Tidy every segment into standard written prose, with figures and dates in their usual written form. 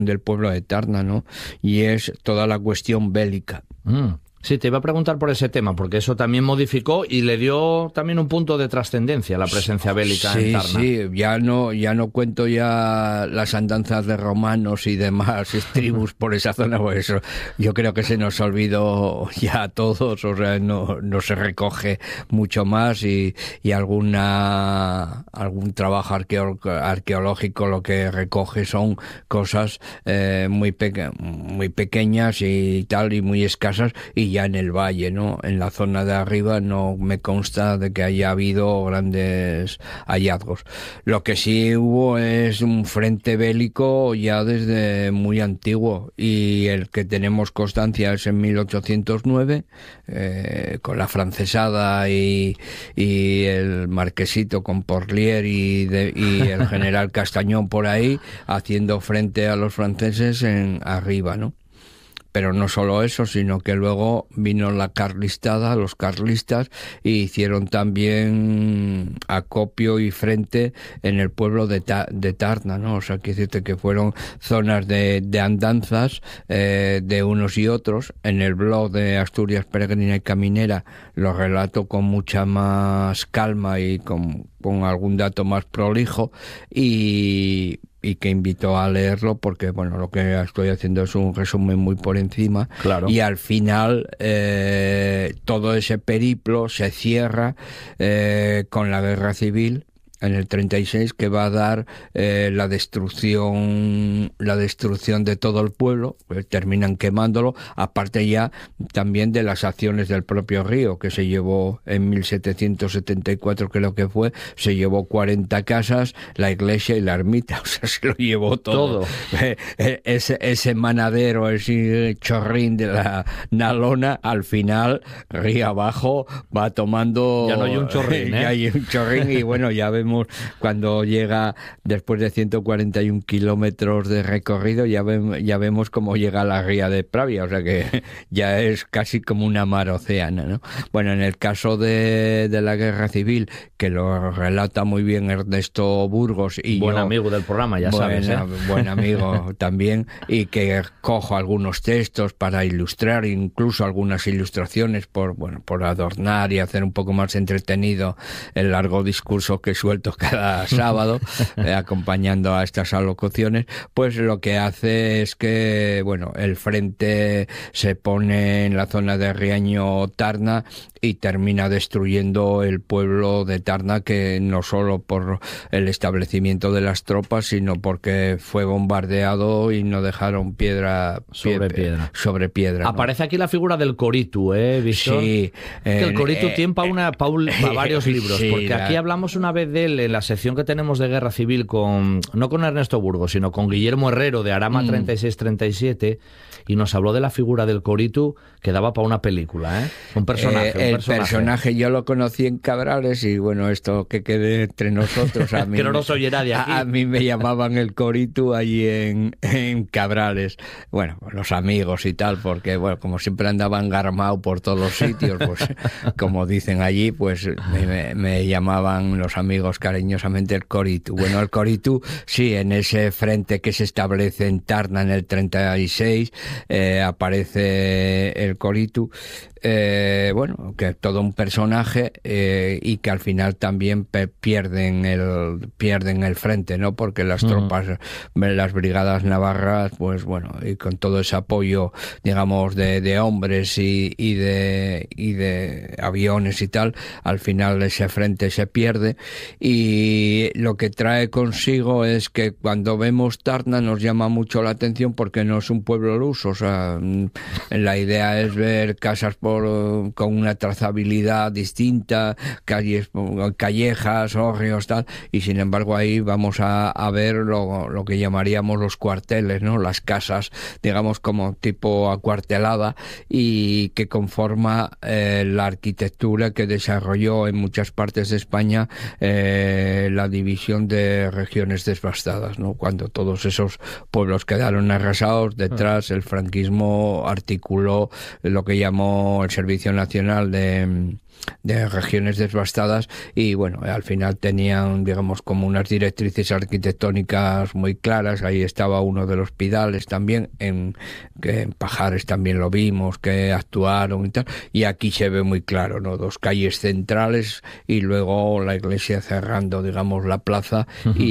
del pueblo de Tarna, ¿no? Y es toda la cuestión bélica. Sí, te iba a preguntar por ese tema, porque eso también modificó y le dio también un punto de trascendencia a la presencia bélica en Tarna. Sí, ya no cuento ya las andanzas de romanos y demás tribus por esa zona, por eso yo creo que se nos olvidó ya a todos, o sea, no se recoge mucho más y algún trabajo arqueológico lo que recoge son cosas muy pequeñas y tal, y muy escasas, y ya en el valle, ¿no? En la zona de arriba no me consta de que haya habido grandes hallazgos. Lo que sí hubo es un frente bélico ya desde muy antiguo, y el que tenemos constancia es en 1809, con la francesada y el marquesito con Porlier y el general Castañón por ahí haciendo frente a los franceses en arriba, ¿no? Pero no solo eso, sino que luego vino la carlistada, los carlistas, y hicieron también acopio y frente en el pueblo de Tarna, ¿no? O sea, quiero decirte que fueron zonas de andanzas de unos y otros. En el blog de Asturias Peregrina y Caminera lo relato con mucha más calma y con algún dato más prolijo, y que invito a leerlo, porque bueno, lo que estoy haciendo es un resumen muy por encima. Claro. Y al final todo ese periplo se cierra con la guerra civil en el 36, que va a dar la destrucción de todo el pueblo, pues terminan quemándolo, aparte ya también de las acciones del propio Río, que se llevó en 1774, creo que fue, se llevó 40 casas, la iglesia y la ermita, o sea, se lo llevó todo. Ese manadero, ese chorrín de la Nalona, al final, río abajo, va tomando... Ya no hay un chorrín, Ya hay un chorrín, y bueno, ya vemos cuando llega después de 141 kilómetros de recorrido, ya vemos cómo llega a la ría de Pravia, o sea que ya es casi como una mar océana, ¿no? Bueno, en el caso de la guerra civil, que lo relata muy bien Ernesto Burgos, y buen amigo del programa, ya sabes, buen amigo también, y que cojo algunos textos para ilustrar, incluso algunas ilustraciones por adornar y hacer un poco más entretenido el largo discurso que suelto cada sábado acompañando a estas alocuciones. Pues lo que hace es que el frente se pone en la zona de Riaño-Tarna y termina destruyendo el pueblo de Tarna, que no solo por el establecimiento de las tropas, sino porque fue bombardeado y no dejaron piedra sobre piedra. Aparece aquí la figura del Coritu, Víctor. Sí. Que el Coritu tiene para varios libros, sí, porque aquí hablamos una vez de él en la sección que tenemos de Guerra Civil, no con Ernesto Burgos, sino con Guillermo Herrero de Arama 36-37, y nos habló de la figura del Coritu, que daba para una película, un personaje. El personaje yo lo conocí en Cabrales, y bueno, esto que quede entre nosotros, a mí, que no nos oye nadie aquí. A mí me llamaban el Coritu allí en Cabrales, bueno, los amigos y tal, porque bueno, como siempre andaban garmao por todos los sitios, pues como dicen allí, pues me llamaban los amigos cariñosamente el Coritu. Bueno, el Coritu, sí, en ese frente que se establece en Tarna en el 36, aparece el Coritu, que todo un personaje, y que al final también pierden el frente, ¿no? Porque las tropas, las brigadas navarras, pues bueno, y con todo ese apoyo, digamos, de hombres y de aviones y tal, al final ese frente se pierde, y lo que trae consigo es que cuando vemos Tarna nos llama mucho la atención, porque no es un pueblo luso, o sea, la idea es ver casas con una trazabilidad distinta, callejas, hórreos, tal, y sin embargo ahí vamos a ver lo que llamaríamos los cuarteles, ¿no? Las casas, digamos, como tipo acuartelada, y que conforma la arquitectura que desarrolló en muchas partes de España la división de regiones devastadas, ¿no? Cuando todos esos pueblos quedaron arrasados, detrás el franquismo articuló lo que llamó el Servicio Nacional regiones devastadas, y bueno, al final tenían, digamos, como unas directrices arquitectónicas muy claras. Ahí estaba uno de los pidales también, que en Pajares también lo vimos, que actuaron y tal, y aquí se ve muy claro, ¿no? 2 calles centrales y luego la iglesia cerrando, digamos, la plaza,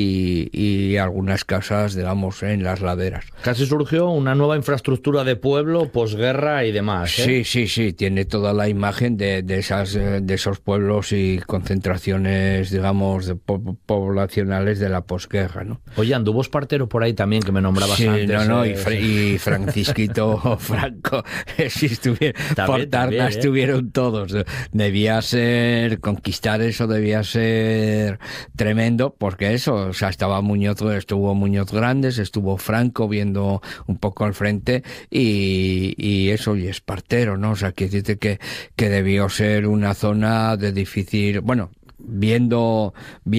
y algunas casas, digamos, en las laderas. Casi surgió una nueva infraestructura de pueblo, posguerra y demás, ¿eh? Sí, tiene toda la imagen de esos pueblos y concentraciones, digamos, poblacionales de la posguerra, ¿no? Oye, anduvo Espartero por ahí también, que me nombrabas antes. Y Francisquito Franco, si por Tarna estuvieron todos. Debía ser, conquistar eso debía ser tremendo, porque eso, o sea, estuvo Muñoz Grandes, estuvo Franco viendo un poco al frente, y eso, y Espartero, ¿no? O sea, que dice que debió ser una zona de difícil, bueno, viendo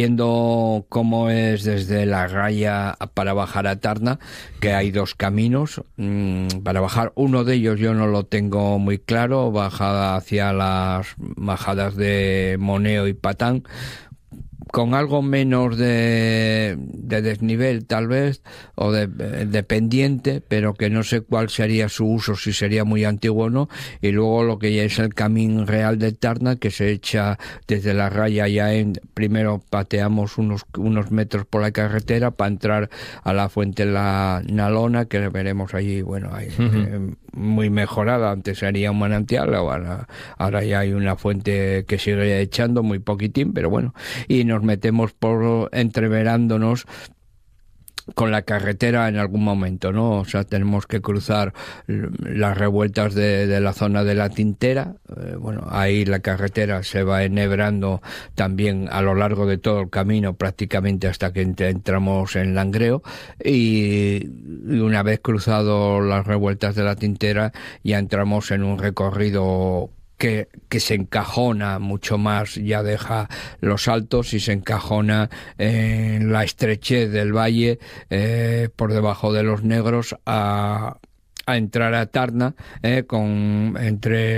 cómo es desde la Raya para bajar a Tarna, que hay 2 caminos para bajar. Uno de ellos yo no lo tengo muy claro, bajada hacia las bajadas de Moneo y Patán, con algo menos de desnivel tal vez, o de pendiente, pero que no sé cuál sería su uso, si sería muy antiguo o no. Y luego lo que ya es el Camino Real de Tarna, que se echa desde la Raya primero pateamos unos metros por la carretera para entrar a la fuente La Nalona, que veremos allí, bueno, ahí, muy mejorada. Antes sería un manantial, ahora ya hay una fuente que sigue echando muy poquitín, pero bueno, y nos metemos entreverándonos con la carretera en algún momento, ¿no? O sea, tenemos que cruzar las revueltas de la zona de la Tintera. Bueno, ahí la carretera se va enhebrando también a lo largo de todo el camino, prácticamente hasta que entramos en Langreo, y una vez cruzado las revueltas de la Tintera ya entramos en un recorrido que se encajona mucho más, ya deja los altos y se encajona en la estrechez del valle, por debajo de los Negros, a entrar a Tarna, entre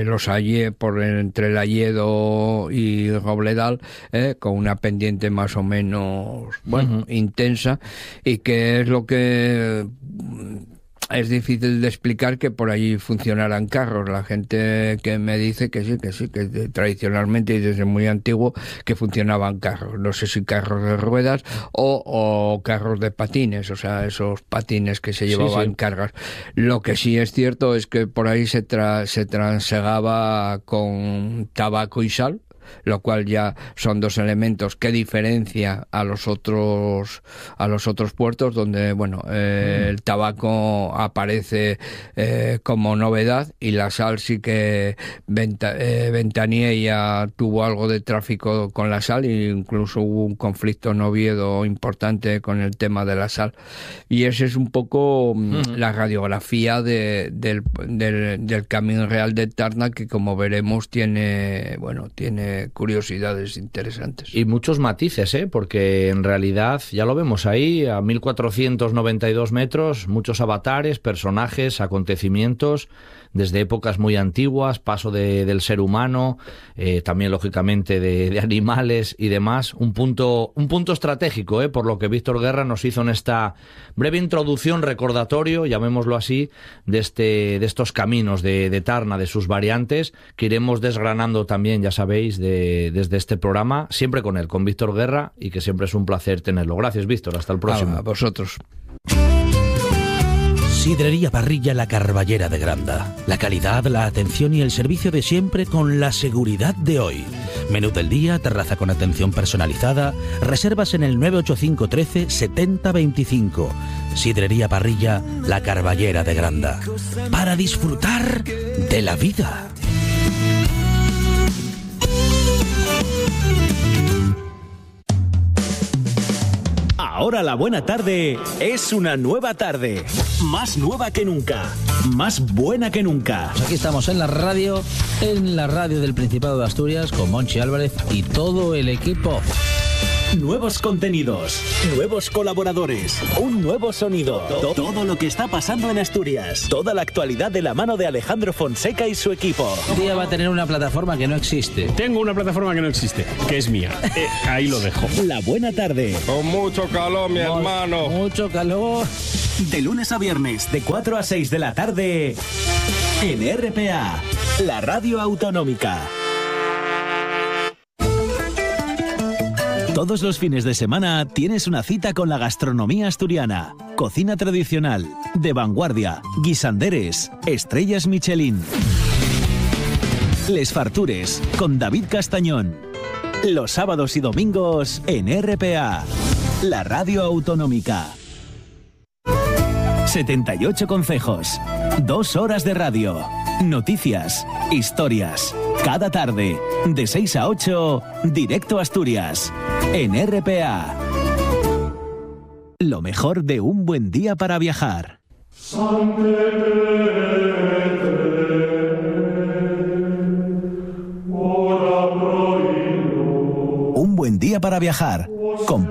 el Alledo y Robledal, con una pendiente más o menos, bueno, intensa, y que es lo que es difícil de explicar, que por allí funcionaran carros. La gente que me dice que sí, que tradicionalmente y desde muy antiguo que funcionaban carros. No sé si carros de ruedas o carros de patines, o sea, esos patines que se llevaban cargas. Lo que sí es cierto es que por ahí se transegaba con tabaco y sal, lo cual ya son 2 elementos que diferencia a los otros puertos, donde, bueno, el tabaco aparece como novedad, y la sal sí que Ventanier ya tuvo algo de tráfico con la sal, e incluso hubo un conflicto en Oviedo importante con el tema de la sal. Y ese es un poco la radiografía del Camino Real de Tarna, que, como veremos, tiene curiosidades interesantes. Y muchos matices, porque en realidad, ya lo vemos ahí, a 1492 metros, muchos avatares, personajes, acontecimientos, desde épocas muy antiguas, paso del ser humano, también lógicamente de animales y demás. Un punto estratégico, por lo que Víctor Guerra nos hizo en esta breve introducción, recordatorio, llamémoslo así, de estos caminos de Tarna, de sus variantes, que iremos desgranando también, ya sabéis, desde este programa, siempre con él, con Víctor Guerra, y que siempre es un placer tenerlo. Gracias, Víctor, hasta el próximo. A vosotros. Sidrería Parrilla La Carballera de Granda. La calidad, la atención y el servicio de siempre con la seguridad de hoy. Menú del día, terraza con atención personalizada. Reservas en el 985 13 70 25. Sidrería Parrilla La Carballera de Granda. Para disfrutar de la vida. Ahora la buena tarde es una nueva tarde. Más nueva que nunca. Más buena que nunca. Pues aquí estamos en la radio del Principado de Asturias, con Monchi Álvarez y todo el equipo. Nuevos contenidos, nuevos colaboradores, un nuevo sonido. Todo lo que está pasando en Asturias. Toda la actualidad de la mano de Alejandro Fonseca y su equipo. Un día va a tener una plataforma que no existe. Tengo una plataforma que no existe, que es mía. Ahí lo dejo. La buena tarde. Con mucho calor, mi hermano. Mucho calor. De lunes a viernes, de 4 a 6 de la tarde, en RPA, la radio autonómica. Todos los fines de semana tienes una cita con la gastronomía asturiana. Cocina tradicional, de vanguardia, guisanderes, estrellas Michelin. Les Fartures, con David Castañón. Los sábados y domingos en RPA, la radio autonómica. 78 concejos, 2 horas de radio, noticias, historias. Cada tarde, de 6 a 8, directo a Asturias, en RPA. Lo mejor de un buen día para viajar. Un buen día para viajar.